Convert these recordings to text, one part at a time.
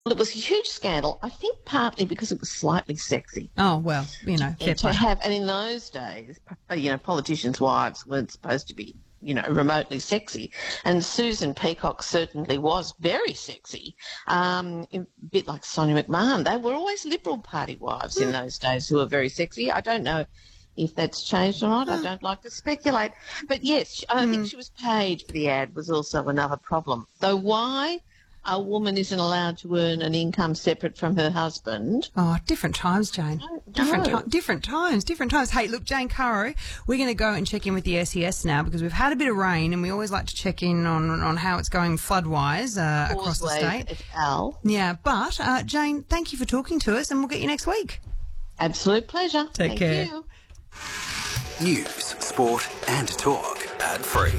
Well, it was a huge scandal, I think partly because it was slightly sexy. Oh, well, fair And to play. have, and in those days, politicians' wives weren't supposed to be, remotely sexy. And Susan Peacock certainly was very sexy, a bit like Sonia McMahon. They were always Liberal Party wives in those days who were very sexy. I don't know if that's changed or not. I don't like to speculate. But yes, I think she was paid for the ad was also another problem. Though why a woman isn't allowed to earn an income separate from her husband. Oh, different times, Jane. Different times. Hey, look, Jane Caro, we're going to go and check in with the SES now because we've had a bit of rain and we always like to check in on how it's going flood-wise across the state. Et al. Yeah, but Jane, thank you for talking to us and we'll get you next week. Absolute pleasure. Take care. You. News, sport and talk ad-free.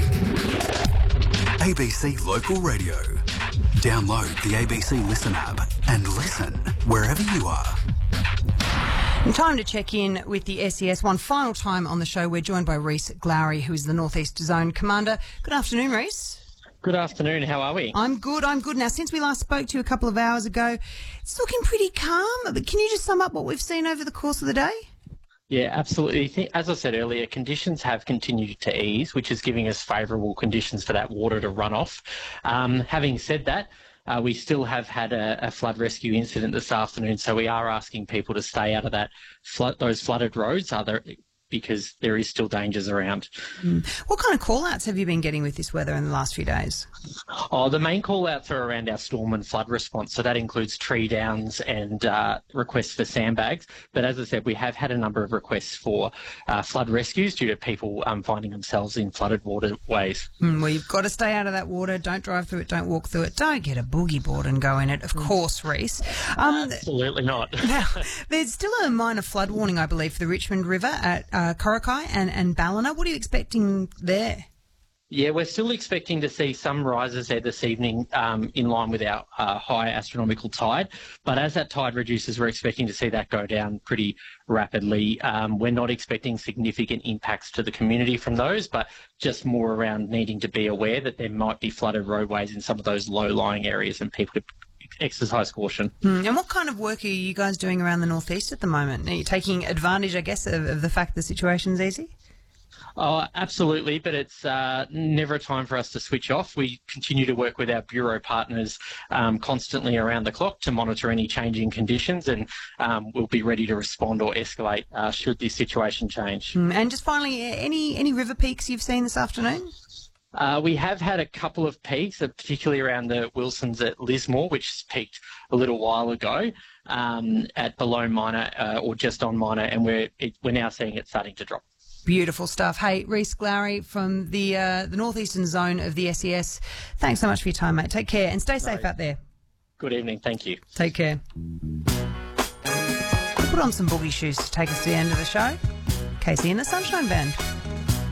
ABC Local Radio. Download the ABC Listen app and listen wherever you are. And time to check in with the SES one final time on the show. We're joined by Rhys Glowry, who is the North East Zone Commander. Good afternoon, Rhys. Good afternoon. How are we? I'm good. Now, since we last spoke to you a couple of hours ago, it's looking pretty calm. But can you just sum up what we've seen over the course of the day? Yeah, absolutely. As I said earlier, conditions have continued to ease, which is giving us favourable conditions for that water to run off. Having said that, we still have had a flood rescue incident this afternoon, so we are asking people to stay out of those flooded roads because there is still dangers around. What kind of call-outs have you been getting with this weather in the last few days? Oh, the main call-outs are around our storm and flood response, so that includes tree downs and requests for sandbags. But as I said, we have had a number of requests for flood rescues due to people finding themselves in flooded waterways. Well, you've got to stay out of that water. Don't drive through it. Don't walk through it. Don't get a boogie board and go in it, of course, Rhys. Absolutely not. Now, there's still a minor flood warning, I believe, for the Richmond River at Corrocky and Ballina. What are you expecting there? Yeah, we're still expecting to see some rises there this evening in line with our high astronomical tide. But as that tide reduces, we're expecting to see that go down pretty rapidly. We're not expecting significant impacts to the community from those, but just more around needing to be aware that there might be flooded roadways in some of those low-lying areas and people to exercise caution. And what kind of work are you guys doing around the northeast at the moment? Are you taking advantage, I guess, of the fact the situation's easy? Oh, absolutely, but it's never a time for us to switch off. We continue to work with our bureau partners constantly around the clock to monitor any changing conditions, and we'll be ready to respond or escalate should this situation change. And just finally, any river peaks you've seen this afternoon? We have had a couple of peaks, particularly around the Wilsons at Lismore, which peaked a little while ago at below minor or just on minor, and we're now seeing it starting to drop. Beautiful stuff. Hey, Rhys Glowry from the northeastern zone of the SES. Thanks so much for your time, mate. Take care and stay safe out there. Good evening. Thank you. Take care. Put on some boogie shoes to take us to the end of the show. Casey and the Sunshine Band.